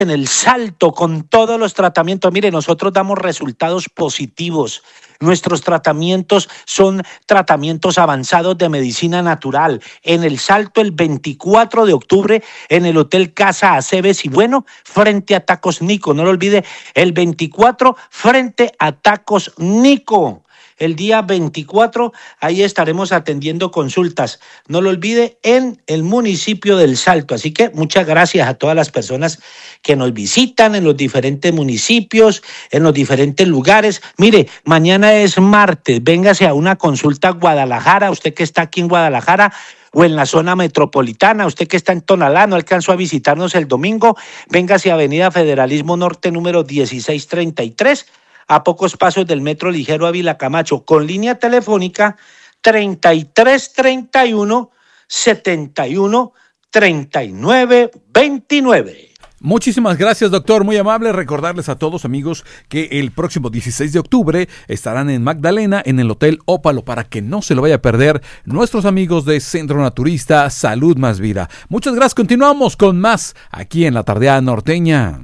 en el Salto con todos los tratamientos. Mire, nosotros damos resultados positivos. Nuestros tratamientos son tratamientos avanzados de medicina natural. En el Salto, el 24 de octubre, en el Hotel Casa Aceves y Bueno, frente a Tacos Nico. No lo olvide, el 24 frente a Tacos Nico. El día 24, ahí estaremos atendiendo consultas. No lo olvide, en el municipio del Salto. Así que muchas gracias a todas las personas que nos visitan en los diferentes municipios, en los diferentes lugares. Mire, mañana es martes, véngase a una consulta a Guadalajara, usted que está aquí en Guadalajara o en la zona metropolitana, usted que está en Tonalá, no alcanzó a visitarnos el domingo, véngase a Avenida Federalismo Norte número 1633, a pocos pasos del Metro Ligero Ávila Camacho, con línea telefónica 3331 71 39 29. Muchísimas gracias, doctor, muy amable. Recordarles a todos, amigos, que el próximo 16 de octubre estarán en Magdalena, en el Hotel Ópalo, para que no se lo vaya a perder nuestros amigos de Centro Naturista Salud Más Vida. Muchas gracias, continuamos con más aquí en La Tardeada Norteña.